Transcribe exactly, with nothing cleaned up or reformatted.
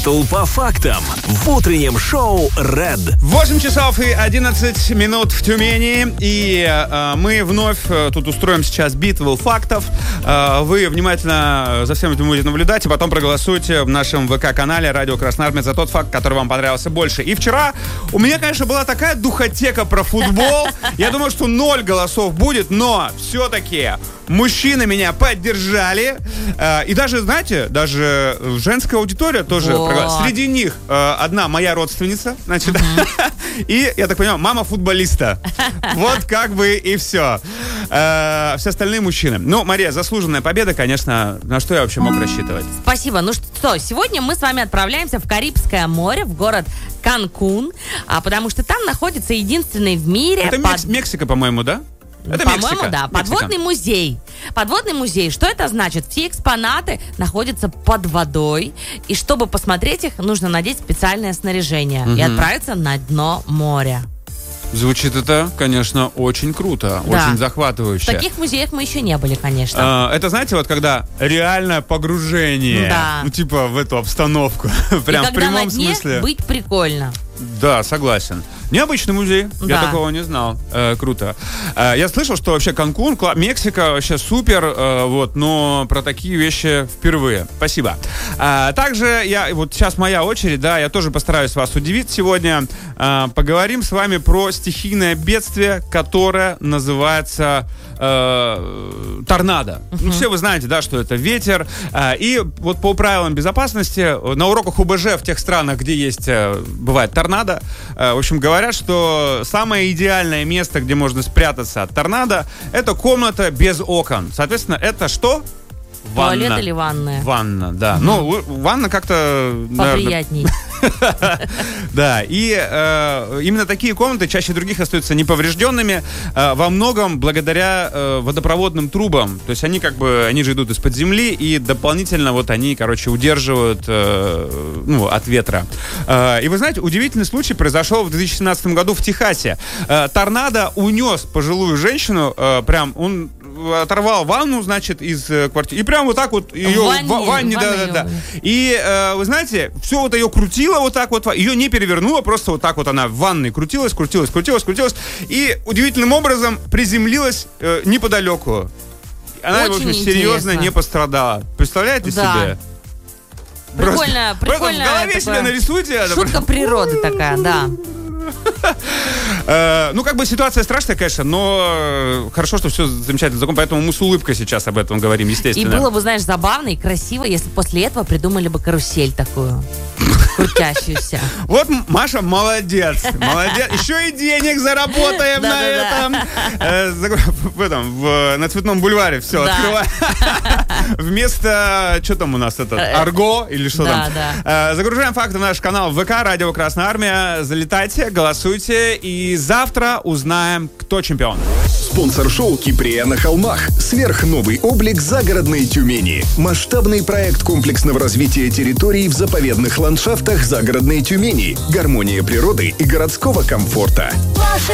По фактам в утреннем шоу Red. восемь часов и одиннадцать минут в Тюмени. И э, мы вновь э, тут устроим сейчас битву фактов. Э, вы внимательно за всем этим будете наблюдать и потом проголосуйте в нашем ВК-канале Радио Красная Армия за тот факт, который вам понравился больше. И вчера у меня, конечно, была такая духотека про футбол. Я думаю, что ноль голосов будет, но все-таки мужчины меня поддержали. Э, и даже, знаете, даже женская аудитория тоже. Вот. Среди них э, одна моя родственница, значит, uh-huh. и, я так понимаю, мама футболиста. Вот как бы и все. Э, все остальные мужчины. Ну, Мария, заслуженная победа, конечно. На что я вообще мог рассчитывать? Спасибо. Ну что, сегодня мы с вами отправляемся в Карибское море, в город Канкун, а, потому что там находится единственный в мире... Это под... Мекс- Мексика, по-моему, да? Это По-моему, Мексика. да. Мексика. Подводный музей. Подводный музей. Что это значит? Все экспонаты находятся под водой. И чтобы посмотреть их, нужно надеть специальное снаряжение. Угу. И отправиться на дно моря. Звучит это, конечно, очень круто. Да. Очень захватывающе. В таких музеях мы еще не были, конечно. А, это, знаете, вот когда реальное погружение. Да. Ну, типа, в эту обстановку. Прям в прямом на дне смысле. быть прикольно. Да, согласен. Необычный музей. Да. Я такого не знал. Э, круто. Э, я слышал, что вообще Канкун, Кла- Мексика вообще супер, э, вот, но про такие вещи впервые. Спасибо. Э, также я, вот сейчас моя очередь, да, я тоже постараюсь вас удивить сегодня. Э, поговорим с вами про стихийное бедствие, которое называется э, торнадо. Uh-huh. Ну, все вы знаете, да, что это ветер. Э, и вот по правилам безопасности на уроках ОБЖ в тех странах, где есть, э, бывает торнадо, э, в общем, говорят, что самое идеальное место, где можно спрятаться от торнадо, это комната без окон. Соответственно, это что? Ванна. Туалет или ванная? Ванна, да. Угу. Ну, ванна как-то... Поприятней. Да, и э, именно такие комнаты чаще других остаются неповрежденными, э, во многом благодаря э, водопроводным трубам. То есть они как бы, они же идут из-под земли, и дополнительно вот они, короче, удерживают э, ну, от ветра. Э, и вы знаете, удивительный случай произошел в две тысячи семнадцатом году в Техасе. Э, торнадо унес пожилую женщину, э, прям он оторвал ванну, значит, из э, квартиры, и прям вот так вот ее в ванне, в ванне, да, да, да. И э, вы знаете, все вот ее крутило вот так вот, ее не перевернуло, просто вот так вот она в ванной крутилась, крутилась, крутилась, крутилась, и удивительным образом приземлилась э, неподалеку. Она, очень в общем, серьезно интересно. не пострадала. Представляете да. себе? Прикольно, просто, прикольно. Просто в голове себе нарисуйте. Шутка природы такая, да. Ну, как бы ситуация страшная, конечно, но хорошо, что все замечательно закон, поэтому мы с улыбкой сейчас об этом говорим, естественно. И было бы, знаешь, забавно и красиво, если после этого придумали бы карусель такую, крутящуюся. Вот Маша молодец, молодец. Еще и денег заработаем на этом. В этом, на Цветном бульваре все открываем. Вместо, что там у нас, это, Арго или что там? Загружаем факты в наш канал ВК, Радио Красная Армия. Залетайте, голосуйте, и завтра узнаем, кто чемпион. Спонсор шоу «Киприя на холмах». Сверхновый облик загородной Тюмени. Масштабный проект комплексного развития территорий в заповедных ландшафтах загородной Тюмени. Гармония природы и городского комфорта.